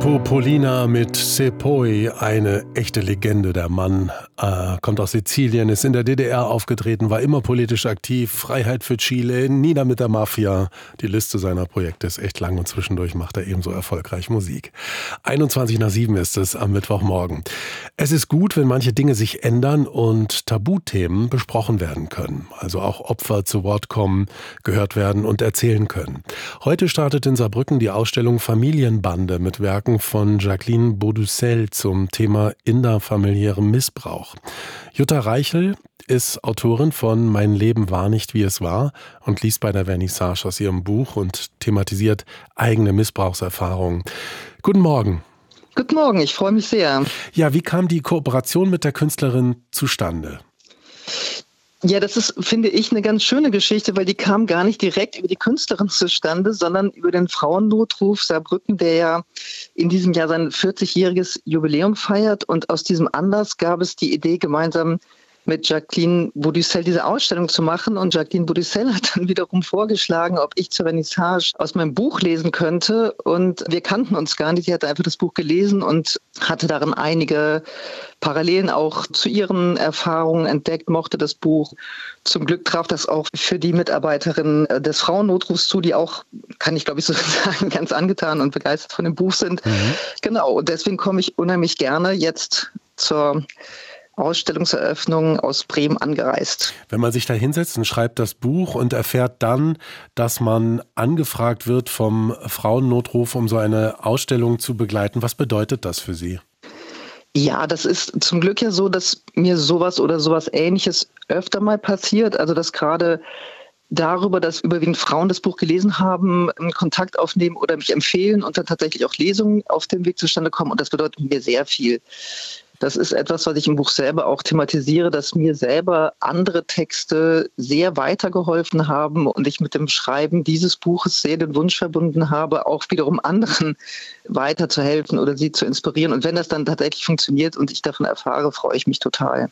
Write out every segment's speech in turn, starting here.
Popolina mit Sepoi, eine echte Legende. Der Mann kommt aus Sizilien, ist in der DDR aufgetreten, war immer politisch aktiv, Freiheit für Chile, nieder mit der Mafia. Die Liste seiner Projekte ist echt lang und zwischendurch macht er ebenso erfolgreich Musik. 7:21 ist es am Mittwochmorgen. Es ist gut, wenn manche Dinge sich ändern und Tabuthemen besprochen werden können. Also auch Opfer zu Wort kommen, gehört werden und erzählen können. Heute startet in Saarbrücken die Ausstellung Familienbande mit Werken von Jacqueline Beaudussel zum Thema innerfamiliärem Missbrauch. Jutta Reichel ist Autorin von Mein Leben war nicht, wie es war und liest bei der Vernissage aus ihrem Buch und thematisiert eigene Missbrauchserfahrungen. Guten Morgen. Guten Morgen, ich freue mich sehr. Ja, wie kam die Kooperation mit der Künstlerin zustande? Ja, das ist, finde ich, eine ganz schöne Geschichte, weil die kam gar nicht direkt über die Künstlerin zustande, sondern über den Frauennotruf Saarbrücken, der ja in diesem Jahr sein 40-jähriges Jubiläum feiert. Und aus diesem Anlass gab es die Idee, gemeinsam mit Jacqueline Beaudussel diese Ausstellung zu machen. Und Jacqueline Beaudussel hat dann wiederum vorgeschlagen, ob ich zur Vernissage aus meinem Buch lesen könnte. Und wir kannten uns gar nicht. Sie hatte einfach das Buch gelesen und hatte darin einige Parallelen auch zu ihren Erfahrungen entdeckt, mochte das Buch. Zum Glück traf das auch für die Mitarbeiterin des Frauennotrufs zu, die auch, kann ich glaube ich so sagen, ganz angetan und begeistert von dem Buch sind. Genau, und deswegen komme ich unheimlich gerne jetzt zur Ausstellungseröffnung aus Bremen angereist. Wenn man sich da hinsetzt und schreibt das Buch und erfährt dann, dass man angefragt wird vom Frauennotruf, um so eine Ausstellung zu begleiten, was bedeutet das für Sie? Ja, das ist zum Glück ja so, dass mir sowas oder sowas Ähnliches öfter mal passiert. Also dass gerade darüber, dass überwiegend Frauen das Buch gelesen haben, Kontakt aufnehmen oder mich empfehlen und dann tatsächlich auch Lesungen auf dem Weg zustande kommen. Und das bedeutet mir sehr viel. Das ist etwas, was ich im Buch selber auch thematisiere, dass mir selber andere Texte sehr weitergeholfen haben und ich mit dem Schreiben dieses Buches sehr den Wunsch verbunden habe, auch wiederum anderen weiterzuhelfen oder sie zu inspirieren. Und wenn das dann tatsächlich funktioniert und ich davon erfahre, freue ich mich total.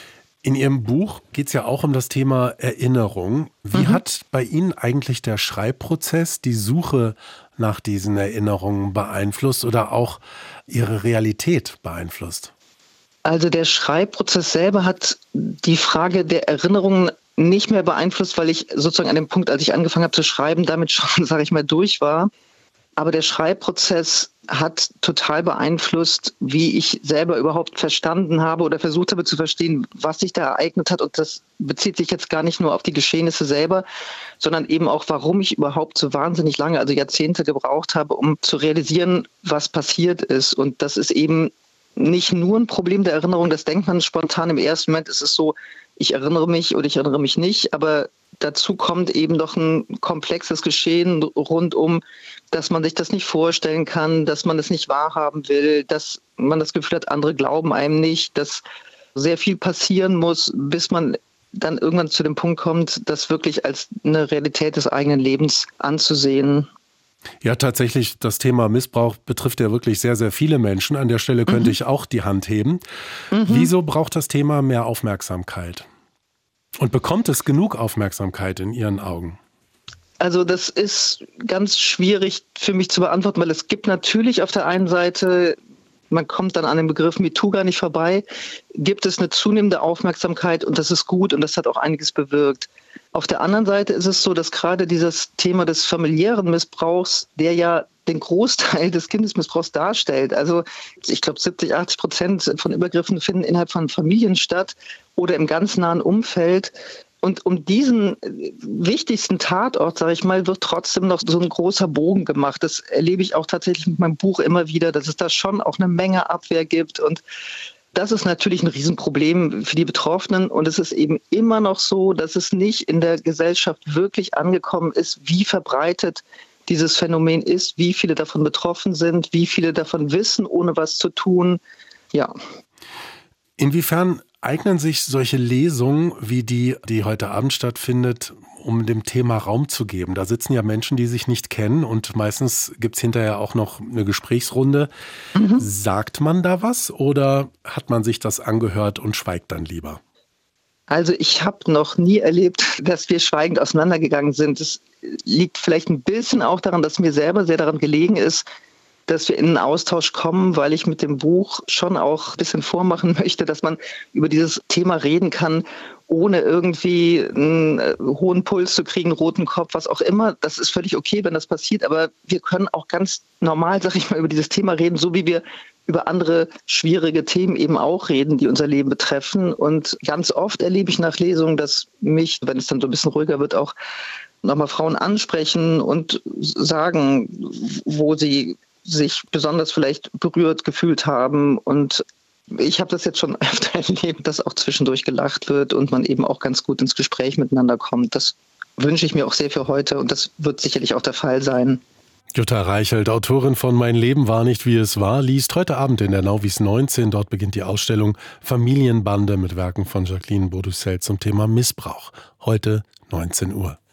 In Ihrem Buch geht es ja auch um das Thema Erinnerung. Wie hat bei Ihnen eigentlich der Schreibprozess die Suche nach diesen Erinnerungen beeinflusst oder auch Ihre Realität beeinflusst? Also der Schreibprozess selber hat die Frage der Erinnerungen nicht mehr beeinflusst, weil ich sozusagen an dem Punkt, als ich angefangen habe zu schreiben, damit schon, sage ich mal, durch war. Aber der Schreibprozess hat total beeinflusst, wie ich selber überhaupt verstanden habe oder versucht habe zu verstehen, was sich da ereignet hat. Und das bezieht sich jetzt gar nicht nur auf die Geschehnisse selber, sondern eben auch, warum ich überhaupt so wahnsinnig lange, also Jahrzehnte gebraucht habe, um zu realisieren, was passiert ist. Und das ist eben nicht nur ein Problem der Erinnerung, das denkt man spontan im ersten Moment, ist es so, ich erinnere mich oder ich erinnere mich nicht, aber dazu kommt eben doch ein komplexes Geschehen rundum, dass man sich das nicht vorstellen kann, dass man es nicht wahrhaben will, dass man das Gefühl hat, andere glauben einem nicht, dass sehr viel passieren muss, bis man dann irgendwann zu dem Punkt kommt, das wirklich als eine Realität des eigenen Lebens anzusehen. Ja, tatsächlich, das Thema Missbrauch betrifft ja wirklich sehr, sehr viele Menschen. An der Stelle könnte ich auch die Hand heben. Wieso braucht das Thema mehr Aufmerksamkeit? Und bekommt es genug Aufmerksamkeit in Ihren Augen? Also das ist ganz schwierig für mich zu beantworten, weil es gibt natürlich auf der einen Seite, man kommt dann an den Begriff MeToo gar nicht vorbei, gibt es eine zunehmende Aufmerksamkeit und das ist gut und das hat auch einiges bewirkt. Auf der anderen Seite ist es so, dass gerade dieses Thema des familiären Missbrauchs, der ja den Großteil des Kindesmissbrauchs darstellt. Also ich glaube 70-80% von Übergriffen finden innerhalb von Familien statt oder im ganz nahen Umfeld. Und um diesen wichtigsten Tatort, sage ich mal, wird trotzdem noch so ein großer Bogen gemacht. Das erlebe ich auch tatsächlich mit meinem Buch immer wieder, dass es da schon auch eine Menge Abwehr gibt. Und das ist natürlich ein Riesenproblem für die Betroffenen. Und es ist eben immer noch so, dass es nicht in der Gesellschaft wirklich angekommen ist, wie verbreitet dieses Phänomen ist, wie viele davon betroffen sind, wie viele davon wissen, ohne was zu tun. Ja. Inwiefern eignen sich solche Lesungen wie die heute Abend stattfindet, um dem Thema Raum zu geben? Da sitzen ja Menschen, die sich nicht kennen und meistens gibt es hinterher auch noch eine Gesprächsrunde. Sagt man da was oder hat man sich das angehört und schweigt dann lieber? Also ich habe noch nie erlebt, dass wir schweigend auseinandergegangen sind. Das liegt vielleicht ein bisschen auch daran, dass mir selber sehr daran gelegen ist, dass wir in einen Austausch kommen, weil ich mit dem Buch schon auch ein bisschen vormachen möchte, dass man über dieses Thema reden kann, ohne irgendwie einen hohen Puls zu kriegen, roten Kopf, was auch immer. Das ist völlig okay, wenn das passiert, aber wir können auch ganz normal, sag ich mal, über dieses Thema reden, so wie wir über andere schwierige Themen eben auch reden, die unser Leben betreffen. Und ganz oft erlebe ich nach Lesungen, dass mich, wenn es dann so ein bisschen ruhiger wird, auch nochmal Frauen ansprechen und sagen, wo sie sich besonders vielleicht berührt gefühlt haben. Und ich habe das jetzt schon öfter erlebt, dass auch zwischendurch gelacht wird und man eben auch ganz gut ins Gespräch miteinander kommt. Das wünsche ich mir auch sehr für heute und das wird sicherlich auch der Fall sein. Jutta Reichelt, Autorin von Mein Leben war nicht, wie es war, liest heute Abend in der Nauvis 19. Dort beginnt die Ausstellung Familienbande mit Werken von Jacqueline Beaudoucel zum Thema Missbrauch. Heute 19 Uhr.